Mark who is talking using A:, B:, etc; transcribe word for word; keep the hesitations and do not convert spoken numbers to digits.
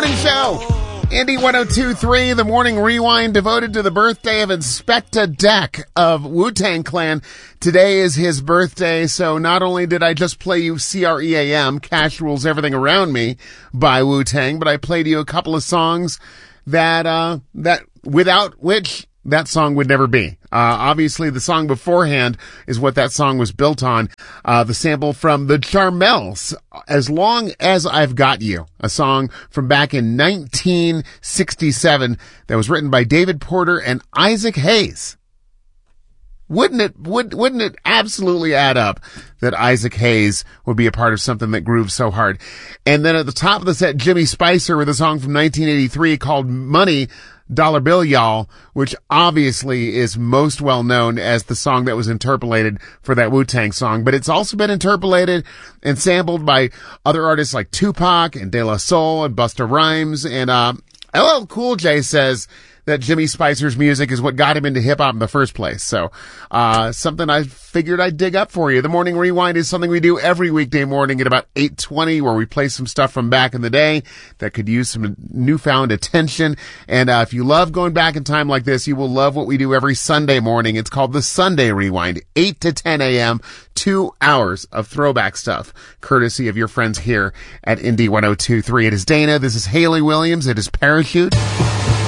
A: Morning Show. Indy one oh two point three, the Morning Rewind devoted to the birthday of Inspectah Deck of Wu-Tang Clan. Today is his birthday, so not only did I just play you C R E A M, Cash Rules Everything Around Me by Wu-Tang, but I played you a couple of songs that, uh, that without which that song would never be. Uh, obviously the song beforehand is what that song was built on. Uh, the sample from the Charmels, As Long As I've Got You, a song from back in nineteen sixty-seven that was written by David Porter and Isaac Hayes. Wouldn't it, would, wouldn't it absolutely add up that Isaac Hayes would be a part of something that grooves so hard? And then at the top of the set, Jimmy Spicer with a song from nineteen eighty-three called Money, Dollar Bill Y'all, which obviously is most well known as the song that was interpolated for that Wu-Tang song, but it's also been interpolated and sampled by other artists like Tupac and De La Soul and Busta Rhymes, and uh L L Cool J says that Jimmy Spicer's music is what got him into hip-hop in the first place. So, uh, something I figured I'd dig up for you. The Morning Rewind is something we do every weekday morning at about eight twenty, where we play some stuff from back in the day that could use some newfound attention. And, uh, if you love going back in time like this, you will love what we do every Sunday morning. It's called the Sunday Rewind, eight to ten a.m., two hours of throwback stuff, courtesy of your friends here at Indy one oh two point three. It is Dana. This is Haley Williams. It is Parachute.